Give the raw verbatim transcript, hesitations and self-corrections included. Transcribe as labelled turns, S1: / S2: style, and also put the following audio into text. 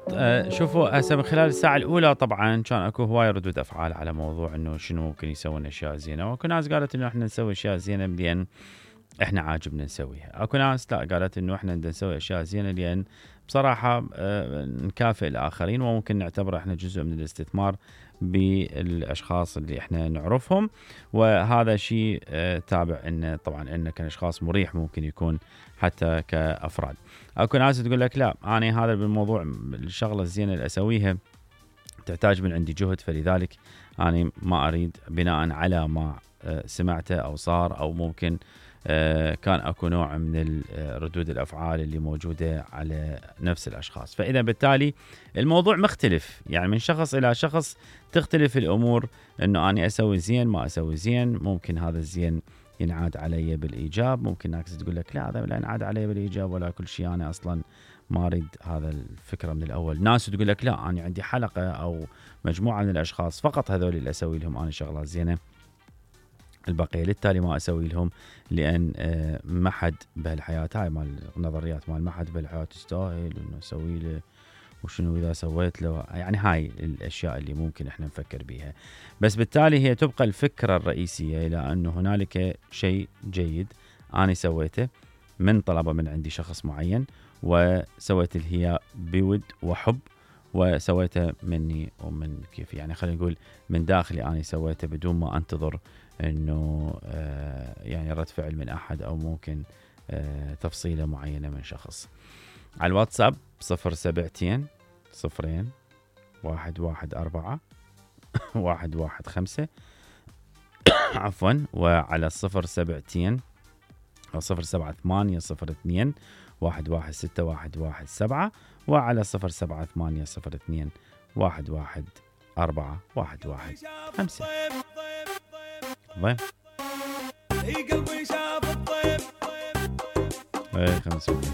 S1: آه، شوفوا هسه من خلال الساعة الأولى طبعا كان اكو هواي ردود أفعال على موضوع إنه شنو ممكن يسوون أشياء زينة، واكو ناس قالت إنه إحنا نسوي أشياء زينة لأن إحنا عاجبنا نسويها، اكو ناس لا قالت إنه إحنا بدنا نسوي أشياء زينة لأن بصراحة آه، نكافئ الآخرين، وممكن نعتبر إحنا جزء من الاستثمار بالأشخاص اللي إحنا نعرفهم، وهذا شيء آه، تابع إنه طبعا إنه كأشخاص مريح ممكن يكون حتى كأفراد. اكو ناس تقول لك لا انا هذا بالموضوع الشغله الزينه اللي اسويها تحتاج من عندي جهد، فلذلك انا ما اريد بناء على ما سمعته او صار، او ممكن كان اكو نوع من ردود الافعال اللي موجوده على نفس الاشخاص. فاذا بالتالي الموضوع مختلف، يعني من شخص الى شخص تختلف الامور، انه انا اسوي زين ما اسوي زين، ممكن هذا الزين ينعاد علي بالايجاب، ممكن ناس تقول لك لا هذا لا ينعاد علي بالايجاب ولا كل شيء، انا اصلا ما اريد هذا الفكره من الاول. ناس تقول لك لا انا عندي حلقه او مجموعه من الاشخاص فقط هذول اللي اسوي لهم انا شغلات زينه، البقيه بالتالي ما اسوي لهم، لان ما حد بهالحياه هاي مال النظريات مال ما حد بهالحياه تستاهل انه اسوي له وشنو اذا سويت له، يعني هاي الاشياء اللي ممكن احنا نفكر بيها. بس بالتالي هي تبقى الفكره الرئيسيه الى انه هنالك شيء جيد انا سويته من طلبه من عندي شخص معين، وسويت هي بود وحب، وسويته مني ومن كيف يعني خلينا نقول من داخلي انا سويته بدون ما انتظر انه آه يعني رد فعل من احد او ممكن آه تفصيله معينه من شخص. على الواتساب صفر سبعتين صفرين واحد واحد أربعة واحد واحد خمسة عفوا، وعلى الصفر سبعتين أو صفر سبعة ثمانية صفر اثنين واحد واحد ستة واحد واحد سبعة، وعلى صفر سبعة ثمانية صفر اثنين واحد واحد أربعة واحد واحد خمسة. ضيف اي قلبي شاف الطيب اي خمسة